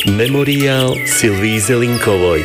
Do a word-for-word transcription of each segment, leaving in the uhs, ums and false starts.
Memoriál Silvii Zelinkovoj.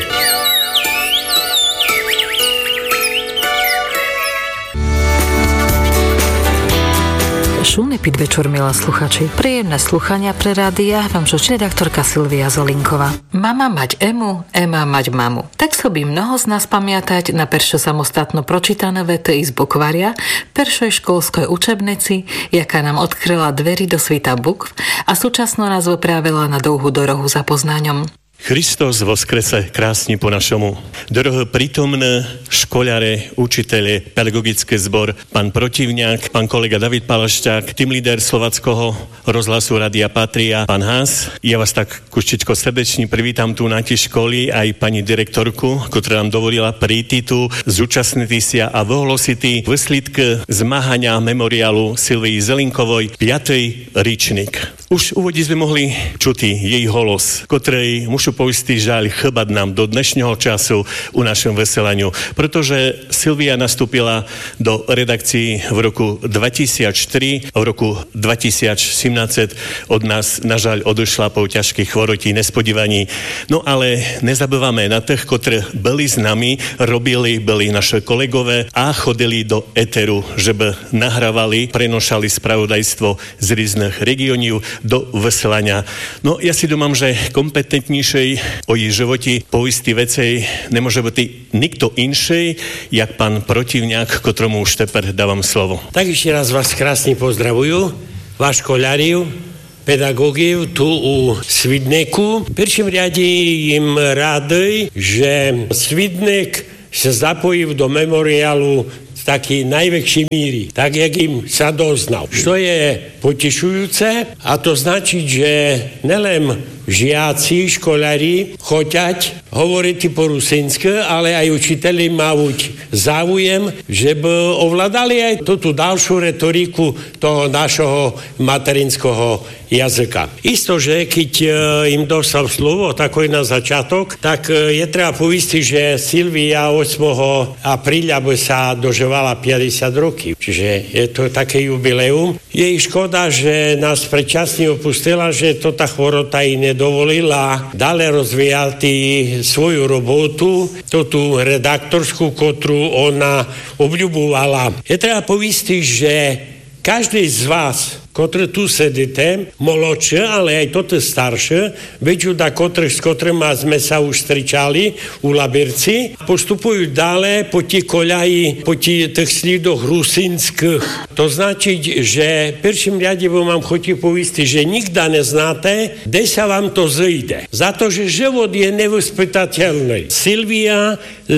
Šumný podvečer, milá sluchači. Príjemné sluchania pre rádia vám žočí redaktorka Silvia Zelinková. Mama mať emu, ema mať mamu. Tak so by mnoho z nás pamiatať na peršo samostatno pročítané vety z bukvaria, peršoj školskoj učebnici, jaká nám odkryla dverí do svita bukv a súčasno nás oprávila na dlouhú dorohu za poznaňom. Hristos voskrese krásne po našomu. Doroho prítomné škoľare, učitele, pedagogický zbor, pán Protivňák, pán kolega David Palašťák, tým líder slovackého rozhlasu Rádia Patria, pán Hás. Ja vás tak kuštičko srdečne privítam tu na tí školy, aj pani direktorku, ktorá nám dovolila príti tu, zúčastniť sa a vohlosiť výsledky zmáhania memoriálu Silvii Zelinkovoj, piatý ročník. Už úvodí sme mohli čuti jej holos, ktorej mušu poistý žaľ chýbať nám do dnešného času u našom veselaniu, pretože Silvia nastúpila do redakcií v roku dvetisícštyri, v roku dvetisícsedemnásť od nás nažaľ odošla po ťažkých chorotí, nespodívaní. No ale nezabývame na tých, ktorí byli s nami, robili, byli naše kolegové a chodili do éteru, že by nahrávali, prenošali spravodajstvo z rôznych regiónov do veselania. No ja si domám, že kompetentnejšie o jej životi povistí vecej nemôže byť nikto inšej, jak pán Protivňák, ktorému už teper dávam slovo. Tak ešte raz vás krásne pozdravujú, váš školáriu, pedagógiu tu u Svidneku. V prvým riade im rád, že Svidnek sa zapojí do memoriálu taký najväčší míry, tak jak im sa doznal. Čo je potešujúce, a to značí, že nelen žiaci, školári choťať hovoriť po rusinsky, ale aj učiteľi majú záujem, že by ovládali aj tú ďalšiu retoriku toho našho materinského jazyka. Isto, že keď im dostal slovo takoj na začiatok, tak je treba povistiť, že Silvia ôsmeho apríľa by sa dožívala päťdesiat rokov. Čiže je to také jubileum. Je škoda, že nás predčasne opustila, že to tá chorota i nedovolila ďalej rozvíjať svoju robotu, to tú redaktorskú, ktorú ona obľubovala. Je treba povistiť, že každý z vás, ktorý tu sedíte, mladšie, ale aj toto staršie, väčšiu da kotrých, s ktorými sme sa už stričali u Labirci, postupujú ďalej po tí koľaji, po tí tých slídoch rusinských. To značí, že v prvým riade vám chotí povistiť, že nikda neznáte, kde sa vám to zíde. Za to, že život je nevyspytateľný. Silvia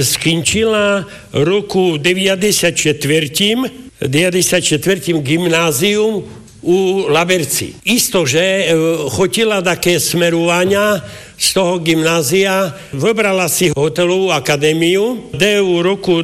skončila roku deväťdesiatštyri deväťdesiatštyri gymnázium u Labirci. Isto, že e, chotila také smerovania z toho gymnázia, vybrala si hotelovú akadémiu, kde v roku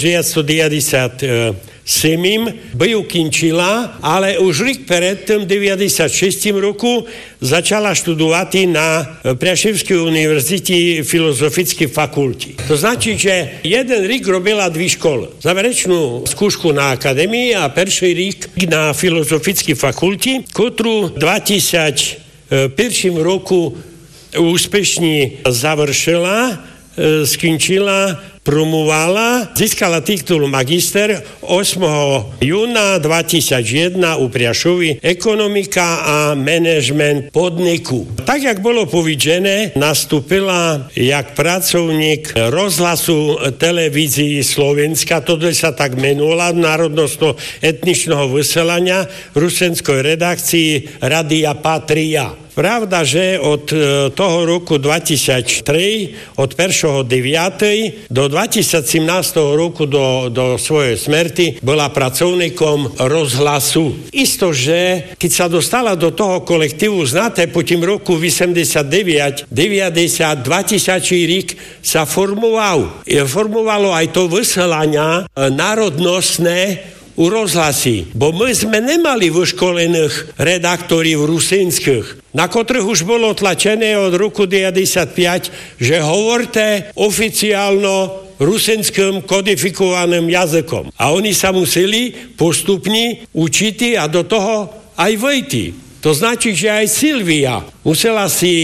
devätnásťstodeväťdesiatsedem by ju končila, ale už rok predtým, v deväťdesiatšestom roku, začala študovať na Prešovskej univerzite filozofickej fakulty. To značí, že jeden rok robila dve školy. Záverečnú skúšku na akadémii a prvý rok na filozofickej fakulty, ktorú v dvetisícjeden roku úspešne završila, skončila, promovala, získala titul magister ôsmeho júna dvetisícjeden u Priašovi ekonomika a manažment podniku. Tak, jak bolo povedené, nastúpila jak pracovník rozhlasu televízii Slovenska, to sa tak menula, národnostno-etničného vyselania v rusenskej redakcii Rádia Patria. Pravda, že od toho roku dvetisíctri, od prvého deviateho do dvetisícsedemnásť roku do, do svojej smrti bola pracovníkom rozhlasu. Isto, že keď sa dostala do toho kolektívu, znáte, po tým roku osemdesiatdeväť, deväťdesiat, dvetisíc sa formoval. Formovalo aj to vyselania národnostné u rozhlasy, bo my sme nemali vyškolených redaktorів rusinských, na ktorých už bolo tlačené od roku deväťdesiatpäť, že hovorte oficiálno rusinským kodifikovaným jazykom. A oni sa museli postupne učiť a do toho aj vejti. To značí, že aj Silvia musela si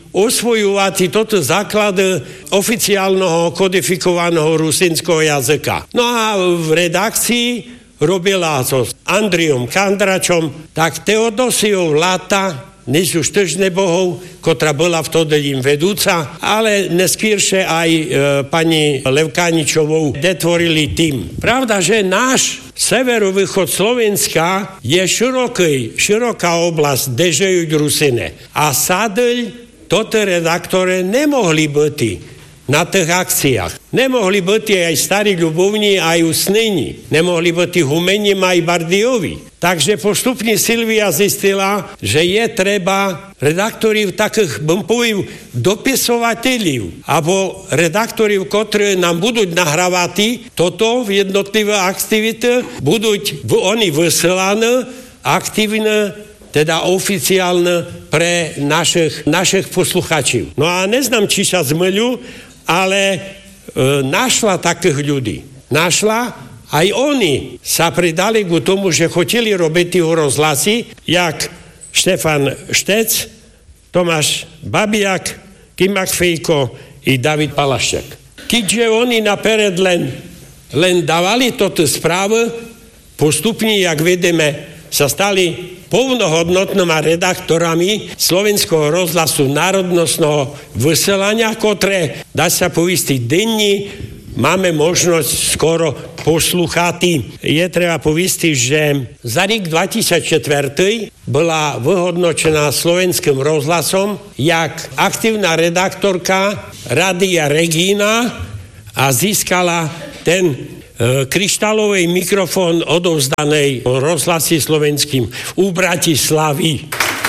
osvojovať toto základ oficiálneho kodifikovaného rusínskeho jazyka. No a v redakcii robila so Andriom Kandračom, tak Teodosiou Lata, dnes už tržne bohov, ktorá bola vtedy im vedúca, ale neskôršie aj e, pani Levkáničovou detvorili tým. Pravda, že náš severovýchod Slovenska je široký, široká oblasť, kde žijú Rusine. A sadľ toto redaktore nemohli byť na tých akciách. Nemohli byť aj starí ľubovní, aj usnení. Nemohli byť humením aj Bardiovi. Takže postupne Silvia zistila, že je treba redaktorів takých, bym povedal, dopisovateľov, alebo redaktorів, ktorí nám budú nahrávať toto v jednotlivé aktivity, budú oni vysielané aktívne, teda oficiálne pre našich, našich posluchačov. No a neznám, či sa zmýľu, ale e, našla takých ľudí. Našla, aj oni sa pridali k tomu, že chceli robiť tie rozhlasy, jak Štefan Štec, Tomáš Babiak, Kim Makfejko i David Palaščák. Keďže oni napered len, len dávali toto správu, postupne, jak vidíme, sa stali plnohodnotnými redaktorami slovenského rozhlasu národnostného vysielania, ktoré, dá sa povedať, denní máme možnosť skoro poslúchať. Je treba povedať, že za rok dvetisícštyri bola vyhodnočená slovenským rozhlasom jak aktívna redaktorka Rádia Regína a získala ten kryštálový mikrofón odovzdanej rozhlasy slovenským u Bratislavy.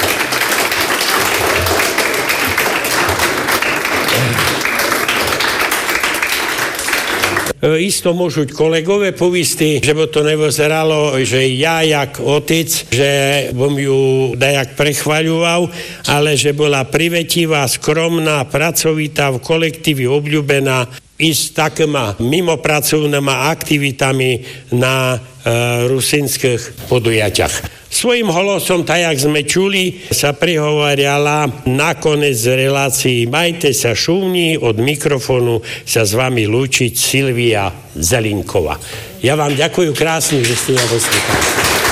Isto môžu kolegové povisti, že by to nevyzeralo, že ja jak otec, že bom ju dajak prechvaľoval, ale že bola privetivá, skromná, pracovitá, v kolektívi obľúbená i s takýma mimopracovnými aktivitami na e, rusínskych podujatiach. Svojím hlasom, tak jak sme čuli, sa prihovariala nakoniec z relácií Majte sa šumní, od mikrofónu sa s vami lúčiť Silvia Zelinková. Ja vám ďakujem krásne, že ste ma poslúchali.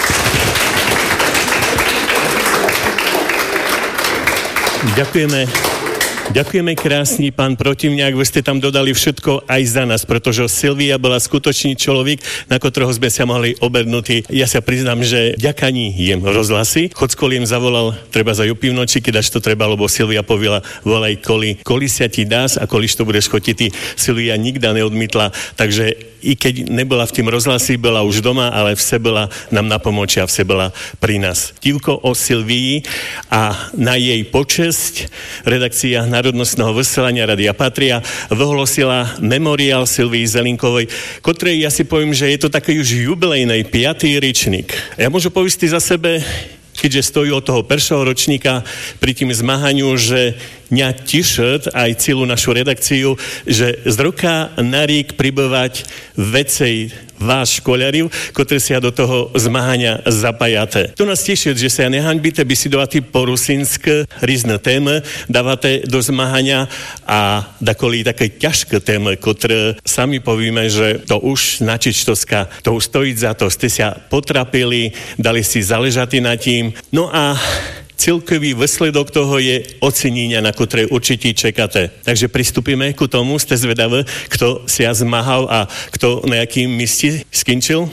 Ďakujeme. Ďakujeme krásne, pán Protivňák, vy ste tam dodali všetko aj za nás, pretože Silvia bola skutočný človek, na ktorého sme sa mohli obernúť. Ja sa priznám, že ďakaní jem rozhlasy. Chod skoliem zavolal, treba za jupivnoči, keď až to treba, lebo Silvia povedala, volaj koli, koli sa ti dás a koliž to budeš chotiti. Silvia nikda neodmítla, takže i keď nebola v tým rozhlasi, bola už doma, ale vse bola nám na pomoči a vse bola pri nás. Tívko o Silvii a na jej počesť redakcia národnostného vysielania Rádia Patria vyhlosila memoriál Silvii Zelinkovej, ktorej ja si poviem, že je to taký už jubilejný piatý ročník. Ja môžu povedať za sebe, keďže stojí od toho prvého ročníka pri tým zmáhaniu, že mňa tišet aj celú našu redakciu, že z roka na rík pribývať vecej vás školáriv, ktorí sa do toho zmáhania zapájate. To nás teší, že sa nehanbíte besidovatý po rusínske rýzne témy, dávate do zmáhania a dakoli také ťažké témy, ktoré sami povieme, že to už načičtovská, to už stojí za to, ste sa potrapili, dali si záležať na tým. No a celkový výsledok toho je ocenenia, na ktoré určite čekáte. Takže pristúpime ku tomu, ste zvedaví, kto sa zmáhal a kto na jakým mieste skončil?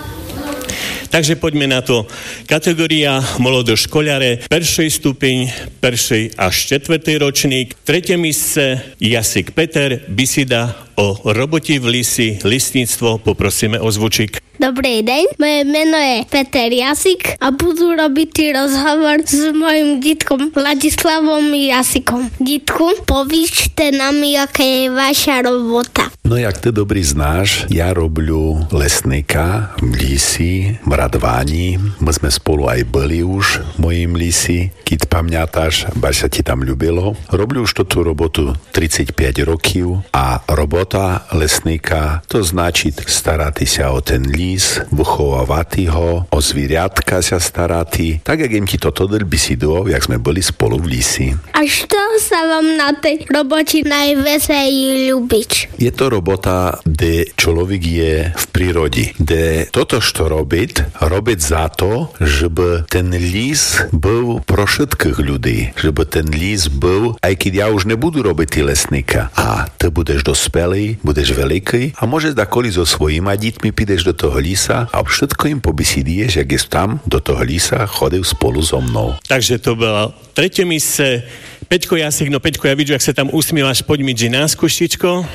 Takže poďme na to. Kategória mladoškoláre, prvý stupeň, prvý až štvrtý ročník, tretie mieste Jasik Peter, bisida o robote v lisi, listníctvo, poprosíme o zvučík. Dobrý deň, moje meno je Peter Jasik a budú robiť rozhovor s mojim dítkom Vladislavom Jasikom. Dítku, povíčte nám, aká je vaša robota. No jak ty dobrý znáš, ja roblю lesníka v lisi, v Radváni. My sme spolu aj byli už v mojim lisi, keď pamätáš, ba sa ti tam ľúbilo. Roblю už tú robotu tridsaťpäť rokov a robota robota lesníka, to značí starať sa o ten lis, vychovávať ho, o zvieratka sa starať, tak jak im ti toto delbisiduo, jak sme boli spolu v lisi. A čo sa vám na tej robote najveselí ľúbiť? Je to robota, kde človek je v prírode, kde toto, čo robiť, robiť za to, żeby ten lis byl pro všetkých ľudí, żeby ten lis byl, aj keď ja už nebudu robiť ty lesníka, a ty budeš dospelý, budeš veľký a môžeš dakoli so svojimi dítmi pídeš do toho lisa a všetko im pobisidieš, jak je tam do toho lisa chodil spolu so mnou. Takže to bolo tretie místce. Peťko Jasík, no Peťko, ja vidím, jak sa tam usmievaš, poď mi dži nás, kuštičko.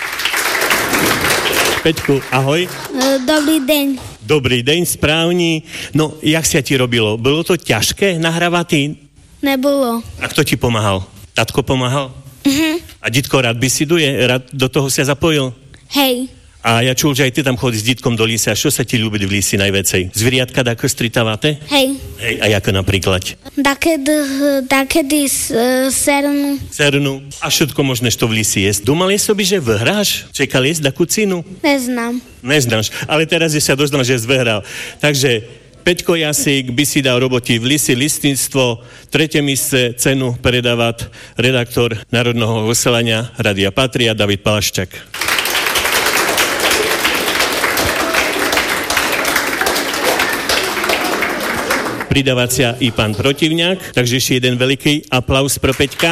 Peťku, ahoj. Dobrý deň. Dobrý deň, správni. No, jak sa ti robilo? Bolo to ťažké nahrávať? Nebolo. A kto ti pomáhal? Tatko pomáhal? Mhm. A Ditko rád bisiduje? Rád do toho sa zapojil? Hej. A ja čul, že aj ty tam chodíš s Ditkom do lisa. Čo sa ti ľúbi v lisi najvecej? Zviriatka dáko stritávate? Hej. Hej, a ako napríklad? Dakedy, dakedy uh, sernu. Sernu. A všetko možné, čo v lisi jesť. Dumali sobi, že vyhráš? Čekal jesť takú cínu? Neznám. Neznáš, ale teraz je sa doznal, že si vyhral. Takže Peťko Jasík by si dal roboti v lisi listníctvo, tretie místce cenu predávať redaktor Národného vysielania Rádia Patria David Palaščák. Pridávacia i pán Protivňák, takže ešte jeden veľký aplaus pro Peťka.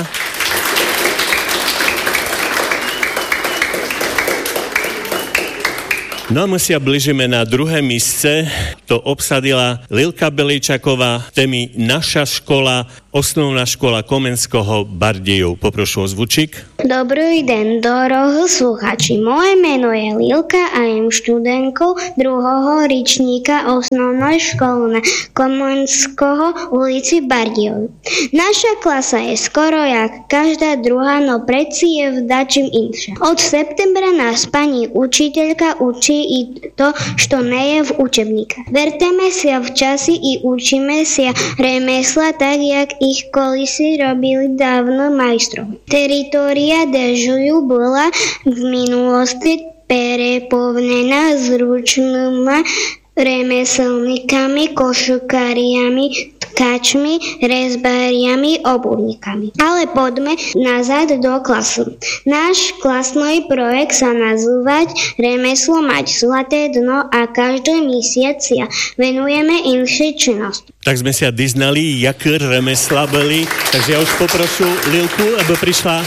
No a my sa blížime na druhé místce. To obsadila Lilka Belejčaková, témy Naša škola, osnovná škola Komenského Bardejov. Poprošu o zvučík. Dobrý den, dorohí sluchači. Moje meno je Lilka a jem študentkou druhého ročníka osnovnej školy Komenského ulici Bardejov. Naša klasa je skoro jak každá druhá, no predsi je vdačím inša. Od septembra nás pani učiteľka učí i to, što nie je v učebníkach. Verteme sa v časi i učíme sa remesla tak, jak ich kolisi robili dávno majstrovi. Teritória, kde žijú, bola v minulosti preplnená zručnými remeselníkami, košukáriami, tkačmi, rezbáriami, obuvníkami. Ale poďme nazad do klasy. Náš klasný projekt sa nazývať Remeslo mať zlaté dno a každý mesiac sa venujeme inšej činnosti. Tak sme sa diznali, jak remesla boli, takže ja už poprošu Lilku, aby prišla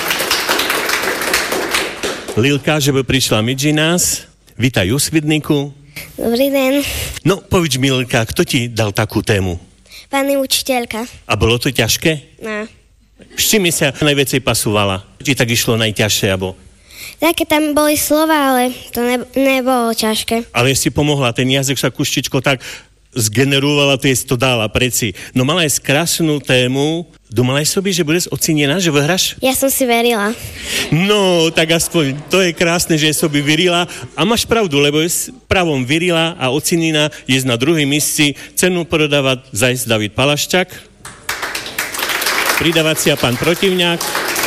Lilka, že by prišla medzi nás. Vítaj u Svidníku. Dobrý den. No, povedz mi, Lilka, kto ti dal takú tému? Pani učiteľka. A bolo to ťažké? No. S čím sa najviacej pasovala? Či tak išlo najťažšie, alebo? Také tam boli slova, ale to ne, nebolo ťažké. Ale si pomohla, ten jazyk sa kuštičko tak zgenerovala, to je to dala, preci. No mala aj krásnu tému. Dumala aj sobi, že budeš ocenená, že vyhráš? Ja som si verila. No, tak aspoň to je krásne, že sobi verila. A máš pravdu, lebo je pravom verila a ocenená je na druhej místci. Cenu prodávať zajsť David Palaščák. Pridávacia pán Protivňák.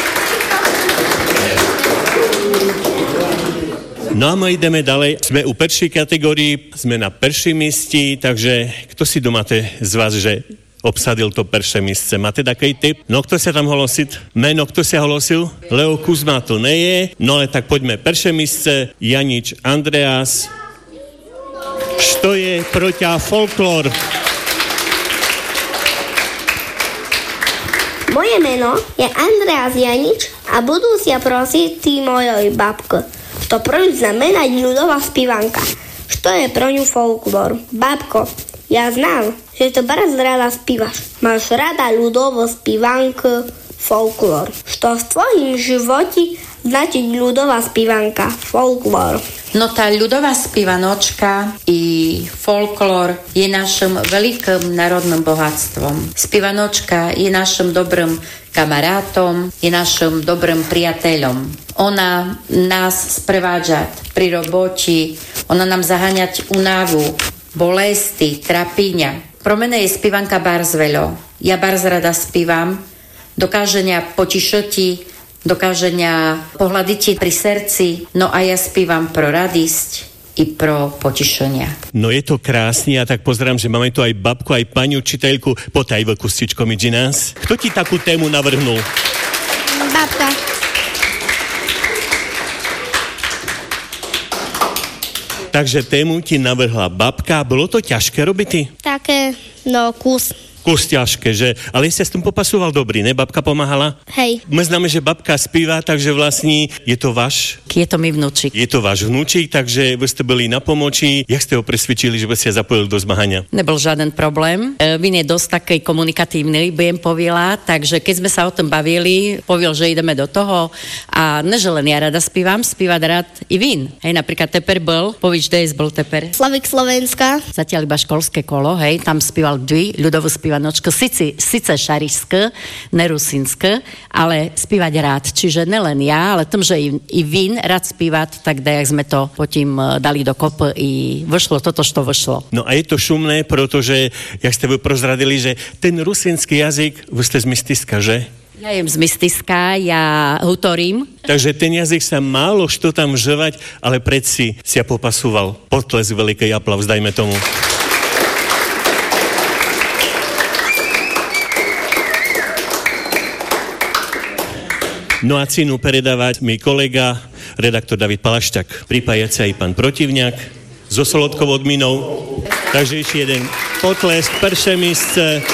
No a my ideme ďalej. Sme u prvšej kategórii, sme na prvšej miesti, takže kto si domáte z vás, že obsadil to prvé místce? Máte taký tip? No kto sa tam holosil? Meno, kto sa holosil? Leo Kuzma to nie je. No ale tak poďme. Prvé místce Janič Andreas. Što je protia folklor? Moje meno je Andreas Janič a budú sa prosiť tí mojej babko. To prvý znamená ľudová spívanka. Što je pro ňu folklor? Babko, ja znám, že to bardzo rada spívaš. Máš rada ľudovú spívanku, folklor. Što v tvojim živote značí ľudová spívanka, folklor? No tá ľudová spívanočka i folklor je našim veľkým národným bohatstvom. Spívanočka je našim dobrým kamarátom, je našim dobrým priateľom. Ona nás sprevádza pri roboti, ona nám zaháňať unavu, bolesti, trapíňa. Pro mene je spívanka bardzo veľa. Ja bardzo rada spívam, dokáže mňa potišiti dokáže ňa pohľadiť pri srdci, no a ja spívam pro radosť i pro potišenia. No je to krásne, a tak pozerám, že máme tu aj babku, aj pani učiteľku. Potaj vlku stičko medzi nás. Kto ti takú tému navrhnul? Babka. Takže tému ti navrhla babka. Bolo to ťažké robiť? Také, no kus. Kus ťažké, že? Ale si sa s tým popasoval dobrý, ne? Babka pomáhala? Hej. My známe, že babka spíva, takže vlastne je to váš... Je to mi vnúčik. Je to váš vnúčik, takže vy ste byli na pomoci. Jak ste ho presvedčili, že by ste sa zapojili do zmahania? Nebol žiaden problém. E, Vin je dosť takej komunikatívny, budem povila, takže keď sme sa o tom bavili, povil, že ideme do toho a neže len ja rada spívam, spívať rád i Vin. Hej, napríklad teper bol, povíš, kde je bol teper? Slavik Slovenska. Zatiaľ iba školské kolo, hej, tam spíval dvi, ľudovú spívanočku, sice, sice šarišské, nerusinské, ale spívať rád. Čiže nelen ja, ale tým, že i, i Vin rád spívať, tak dajak sme to potom dali do kopy i vyšlo toto, čo vyšlo. No a je to šumné, protože, jak ste vy prozradili, že ten rusinský jazyk, vy ste z Mistiska, že? Ja jem z Mistiska, ja hutorím. Takže ten jazyk sa málo što tam ževať, ale predsi si ja popasúval. Potles veľký aplauz, dajme tomu. No a cínu predávať mi kolega, redaktor David Palašťák, pripájať aj pán Protivňák so solodkovou odminou. Takže ešte jeden potlesk, prvé místce.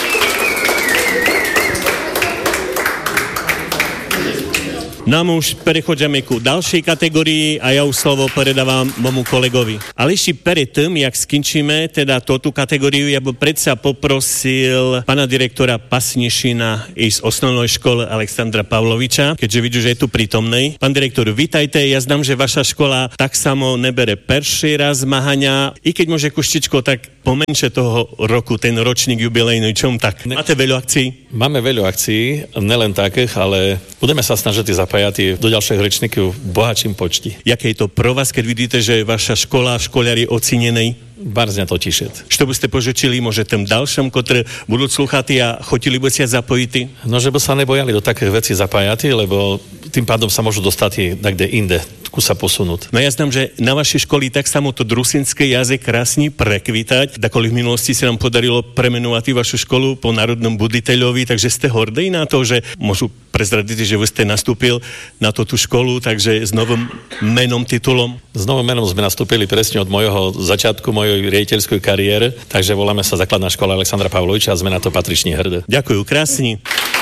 Nám už prechodzame ku ďalšej kategórii a ja už slovo predávam momu kolegovi. Ale ešte pred tým, jak skončíme teda túto kategóriu, ja by predsa poprosil pana direktora Pasnešina z osnovnej školy Alexandra Pavloviča, keďže vidím, že je tu prítomný. Pán direktor, vítajte, ja znám, že vaša škola tak samo nebere perší raz zmahania, i keď môže kuštičko, tak pomenšie toho roku, ten ročník jubilejný, čom tak? Máte veľa akcií? Máme veľa akcií, nelen takých, ale budeme sa snažiť zapájať do ďalších ročníkov v bohatším počti. Jaké je to pro vás, keď vidíte, že vaša škola, školári je ocenený? Bardzo to cieszyć. Što byste pożyczyli może tym dalszym, które budú sluchati a chotili by sa zapojiť? No, żeby sa nebojali do takých vecí zapájať, lebo tým pádom sa môžu dostať i niekde inde, sa posunúť. No ja znám, že na vašej škole tak samo to drusinské jazyk krásne prekvitať. Dakoli v minulosti sa nám podarilo premenovať vašu školu po národnom buditeľovi, takže ste hordí na to, že môžu prezradiť, že vy ste nastúpil na tú školu, takže s novým menom, titulom. S novým menom sme nastúpili presne od mojho začiatku mojej riaditeľskej kariéry, takže voláme sa Základná škola Alexandra Pavloviča a sme na to patrične hrdé. Ďakujem, krásne.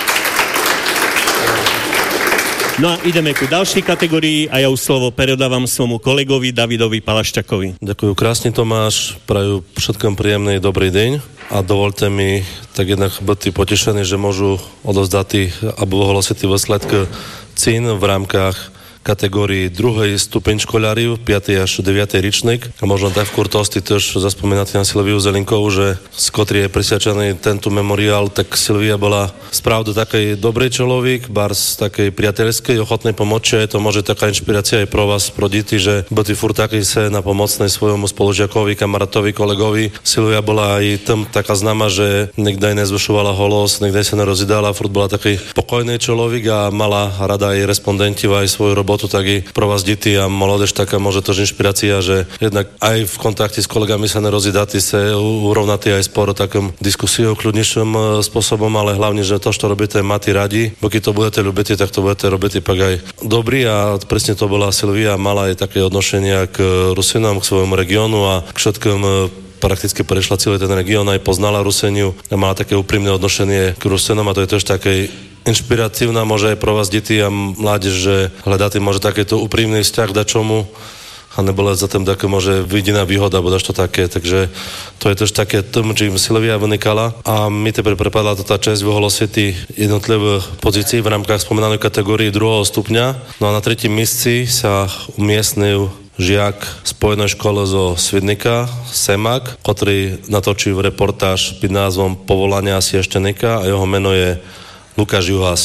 No a ideme ku ďalšej kategórii a ja už slovo predávam svojmu kolegovi Davidovi Palašťakovi. Ďakujem krásne, Tomáš, prajú všetkom príjemný dobrý deň a dovolte mi tak jednak byť potešený, že môžu odovzdať a ohlasiť výsledky cín v rámkach kategórii druhej stupeň školáriu, piaty až deviaty ročník. A možno tak v kurtosti tiež zaspomínate na Silviu Zelinkovú, že z ktorý je prisviačený tento memoriál, tak Silvia bola spravdu taký dobrý človek, bar z takej priateľskej, ochotnej pomoci. Je to môže taká inšpirácia aj pro vás, pro deti, že budete furt taký se na pomocnej svojmu spolužiakovi, kamarátovi, kolegovi. Silvia bola aj tam taká známa, že nikdy nezvyšovala holos, nikdy sa nerozidala, furt bola taký pokojný človek a mala rada aj respondenti, aj svoju robotu, tak i pro vás deti a mladež taká môže to inšpirácia, že jednak aj v kontakte s kolegami sa nerozidati, sa urovnati aj sporo takom diskusiou kľudnejším spôsobom, ale hlavne, že to, čo robíte, máte radi, bo keď to budete ľúbiť, tak to budete robiť pak aj dobrý a presne to bola Silvia, mala aj také odnošenia k Rusinom, k svojmu regiónu a k všetkým prakticky prešla celý ten región, aj poznala Ruseniu a mala také úprimné odnošenie k Rusinom a to je tiež také inšpiratívna, môže aj pro vás deti a mládež, že hľadáte môže takéto úprimný vzťah dačomu a nebola za tým také môže vidiná výhoda, alebo dačo také, takže to je tiež také tom, čím Silvia vynikala a mi teper prepadla to tá časť vyhlosiť jednotlivé pozície v rámkach spomenanej kategórii druhého stupňa. No a na tretím miestci sa umiestnil žiak spojenej škole zo Svidnika, Semak, ktorý natočil reportáž pod názvom Povolania sieštenika a jeho meno je Lukáš Juhás.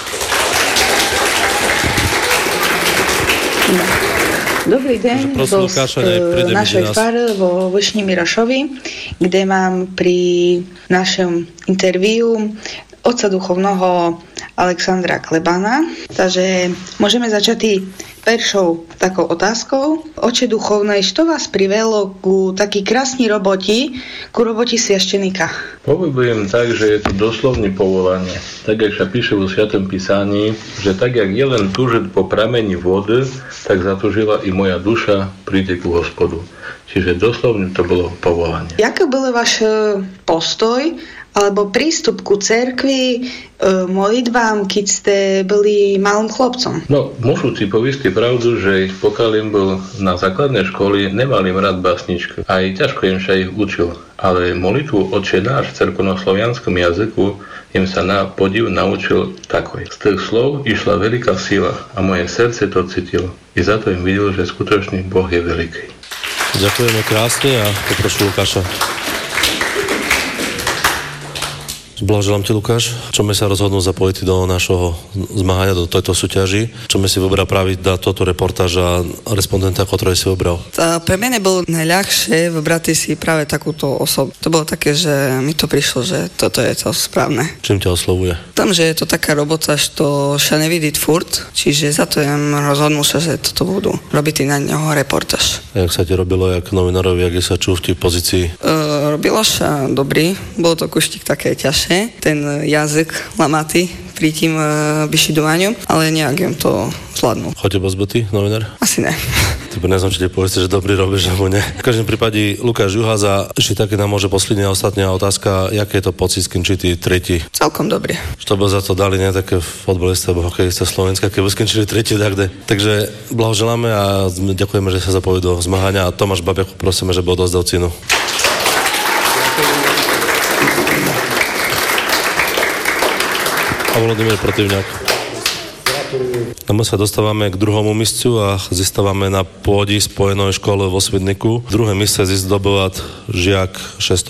Dobrý deň zo našej fary vo Vyšní Mirošovi, kde mám pri našom interviu otca duchovného Alexandra Klebana. Takže môžeme začať prvou takou otázkou. Oče duchovnej, čo vás privelo ku taký krásnej roboti, ku roboti sviaštenika? Poviem tak, že je to doslovne povolanie. Tak, jak sa píše vo Svätom písaní, že tak, jak jeden túžil po pramení vody, tak zatúžila i moja duša príde ku Hospodu. Čiže doslovne to bolo povolanie. Jaký bol váš postoj alebo prístup ku cerkvi, modlitbám, keď ste boli malým chlapcom? No, môžu si poviesť pravdu, že pokiaľ im bol na základnej škole, nemal im rád básničky. Aj ťažko im sa ich učil. Ale molitvu Otče náš v cerkovnoslovianskom jazyku im sa na podiv naučil takoj. Z tých slov išla veľká sila a moje srdce to cítilo. I za to im videl, že skutočný Boh je veľký. Ďakujeme krásne a poprošu Lukáša. Blahoželám ti, Lukáš. Čo mi sa rozhodnú zapojiť do našho zmáhania, do tejto súťaži? Čo mi si vybral praviť na toto reportáž a respondenta, ktorý si vybral? Tá, pre mene bolo najľahšie vybrať si práve takúto osobu. To bolo také, že mi to prišlo, že toto je to správne. Čím ťa oslovuje? Tam, že je to taká robota, što sa nevidí furt, čiže za to jem rozhodnul sa, že toto budú robiť na neho reportáž. A jak sa ti robilo, jak novinárovi, jak sa čuv v tej pozícii? Uh, robilo sa dobrý, bolo to kuštík také ťažšie. Ten jazyk lamatý pri tým uh, vyšidovaniu, ale nejak jem to zvládnu. Chodí bozboty, novinár? Asi ne. Ty neznam, či ti povedzte, že dobrý robíš, alebo ne. V každom prípade Lukáš Juháza, ešte také nám môže posledná ostatná otázka, jaké je to pocit, skončili tretí? Celkom dobrý. Čo by za to dali, ne, také fotbalista alebo hokejista Slovenska, keby skončili tretí, tak kde. Takže blahoželáme a ďakujeme, že sa zapojili do zmáhania a Tomáš Babiak prosíme, že by odozdal cenu. A Volodymyr Protivňák. A my sa dostávame k druhomu miscu a zistávame na pôdi spojenej škole vo Svidniku. Druhé misce zdobovať žiak šesť